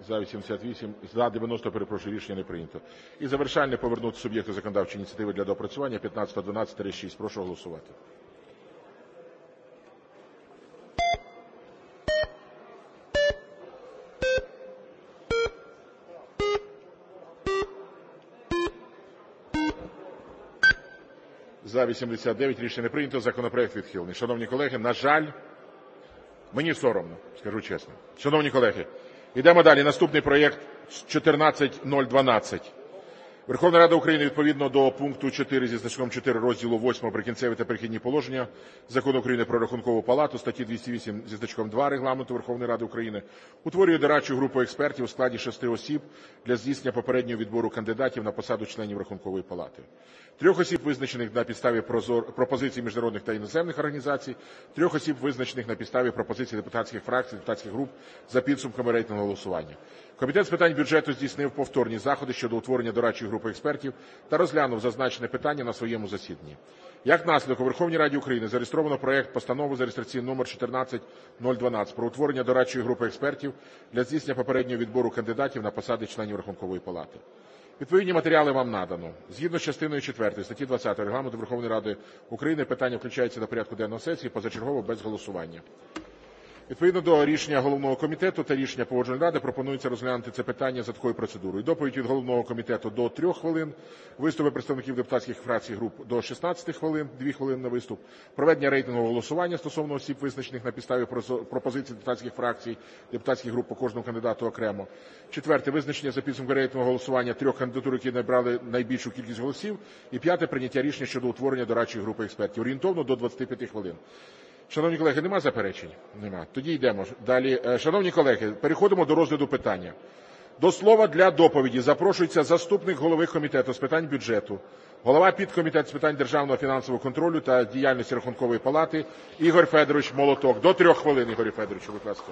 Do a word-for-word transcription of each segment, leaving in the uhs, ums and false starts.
За вісімдесят вісім, за дев'яносто, перепрошую, рішення не прийнято. І завершальне повернути суб'єкту законодавчої ініціативи для доопрацювання п'ятнадцять дванадцять шість. Прошу голосувати. За вісімдесят дев'ять, рішення не прийнято, законопроект відхилений. Шановні колеги, на жаль, мені соромно, скажу чесно. Шановні колеги, йдемо далі. Наступний проєкт чотирнадцять нуль дванадцять. Верховна Рада України відповідно до пункту чотири зі значком чотири розділу восьмого «Прикінцеві та перехідні положення» Закону України про Рахункову палату, статті двісті вісім зі значком два Регламенту Верховної Ради України утворює дорадчу групу експертів у складі шести осіб для здійснення попереднього відбору кандидатів на посаду членів Рахункової палати. Трьох осіб, визначених на підставі пропозицій міжнародних та іноземних організацій, трьох осіб, визначених на підставі пропозицій депутатських фракцій, депутатських груп за підсумками рейтингового голосування. Комітет з питань бюджету здійснив повторні заходи щодо утворення дорадчої групи експертів та розглянув зазначене питання на своєму засіданні. Як наслідок, у Верховній Раді України зареєстровано проект постанови за реєстраційним номер чотирнадцять нуль дванадцять про утворення дорадчої групи експертів для здійснення попереднього відбору кандидатів на посади членів Рахункової палати. Відповідні матеріали вам надано. Згідно з частиною четвертою статті двадцять Регламенту Верховної Ради України питання включається до порядку денного сесії позачергово без голосування. Відповідно до рішення головного комітету та рішення Погоджувальної ради пропонується розглянути це питання за такою процедурою. Доповідь від головного комітету до трьох хвилин, виступи представників депутатських фракцій і груп до шістнадцяти хвилин, дві хвилини на виступ, проведення рейтингового голосування стосовно осіб, визначених на підставі пропозицій депутатських фракцій, депутатських груп по кожному кандидату окремо. Четверте, визначення за підсумками рейтингового голосування трьох кандидатур, які набрали найбільшу кількість голосів. І п'яте, прийняття рішення щодо утворення дорадчої групи експертів. Орієнтовно до двадцяти п'яти хвилин. Шановні колеги, нема заперечень? Нема. Тоді йдемо далі. Шановні колеги, переходимо до розгляду питання. До слова для доповіді запрошується заступник голови Комітету з питань бюджету, голова підкомітету з питань державного фінансового контролю та діяльності Рахункової палати Ігор Федорович Молоток. До трьох хвилин, Ігорю Федоровичу, будь ласка.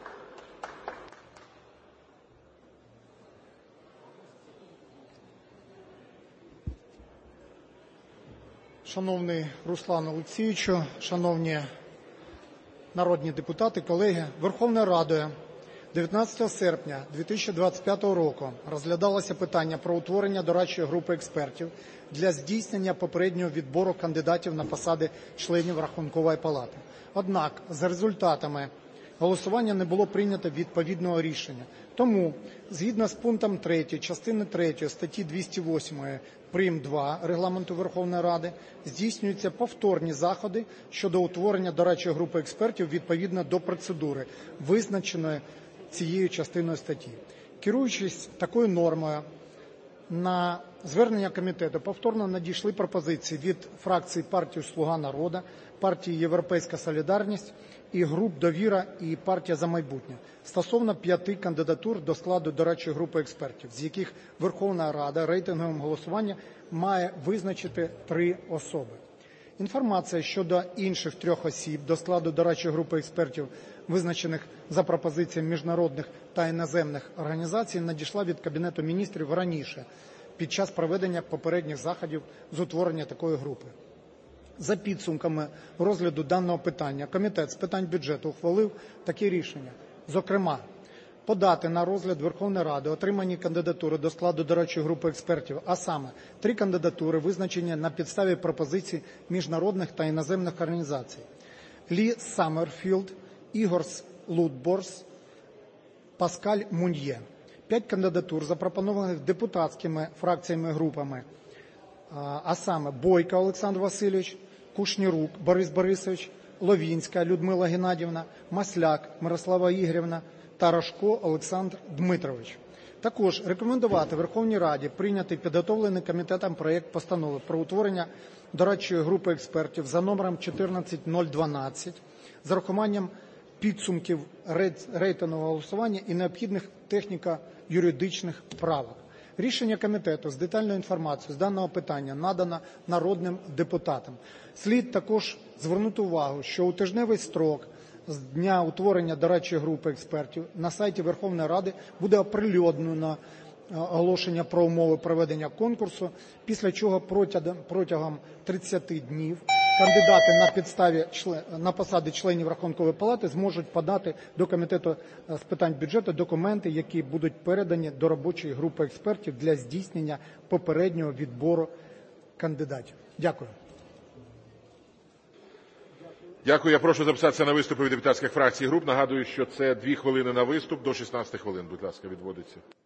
Шановний Руслан Олексійовичу, шановні народні депутати, колеги, Верховною Радою дев'ятнадцятого серпня дві тисячі двадцять п'ятого року розглядалося питання про утворення дорадчої групи експертів для здійснення попереднього відбору кандидатів на посади членів Рахункової палати. Однак за результатами голосування не було прийнято відповідного рішення. Тому, згідно з пунктом третім частини третьої статті двісті восьмої прим. два Регламенту Верховної Ради, здійснюються повторні заходи щодо утворення дорадчої групи експертів відповідно до процедури, визначеної цією частиною статті. Керуючись такою нормою, на звернення комітету повторно надійшли пропозиції від фракції партії «Слуга народу», партії «Європейська солідарність» і груп «Довіра» і «Партія за майбутнє» стосовно п'яти кандидатур до складу дорадчої групи експертів, з яких Верховна Рада рейтинговим голосуванням має визначити три особи. Інформація щодо інших трьох осіб до складу дорадчої групи експертів, визначених за пропозиціями міжнародних та іноземних організацій, надійшла від Кабінету міністрів раніше, під час проведення попередніх заходів з утворення такої групи. За підсумками розгляду даного питання Комітет з питань бюджету ухвалив таке рішення. Зокрема, подати на розгляд Верховної Ради отримані кандидатури до складу дорадчої групи експертів, а саме три кандидатури, визначені на підставі пропозицій міжнародних та іноземних організацій. Лі Саммерфілд, Ігор Лутборс, Паскаль Муньє. П'ять кандидатур, запропонованих депутатськими фракціями і групами, а саме Бойко Олександр Васильович, Кушнірук Борис Борисович, Ловінська Людмила Геннадіївна, Масляк Мирослава Ігорівна та Рожко Олександр Дмитрович. Також рекомендувати Верховній Раді прийняти підготовлений комітетом проєкт постанови про утворення дорадчої групи експертів за номером чотирнадцять нуль дванадцять з урахуванням підсумків рейтингового голосування і необхідних техніко-юридичних правок. Рішення комітету з детальною інформацією з даного питання надано народним депутатам. Слід також звернути увагу, що у тижневий строк з дня утворення дорадчої групи експертів на сайті Верховної Ради буде оприлюднено оголошення про умови проведення конкурсу, після чого протягом тридцяти днів кандидати на підставі на посади членів Рахункової палати зможуть подати до Комітету з питань бюджету документи, які будуть передані до робочої групи експертів для здійснення попереднього відбору кандидатів. Дякую. Дякую. Я прошу записатися на виступи від депутатських фракцій і груп. Нагадую, що це дві хвилини на виступ, до шістнадцяти хвилин, будь ласка, відводиться.